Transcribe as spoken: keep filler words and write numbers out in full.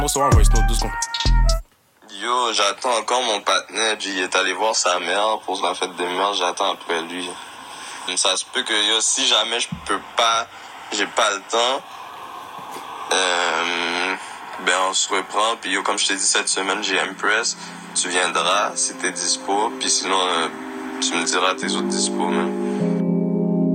Moi, sur un voice note, deux secondes. Yo, j'attends encore mon partenaire. Il est allé voir sa mère pour la fête des mères. J'attends après lui. Ça se peut que yo, si jamais je peux pas, j'ai pas le temps, euh, ben on se reprend. Puis yo, comme je t'ai dit cette semaine, j'ai Empress. Tu viendras si t'es dispo. Puis sinon, euh, tu me diras tes autres dispo, man.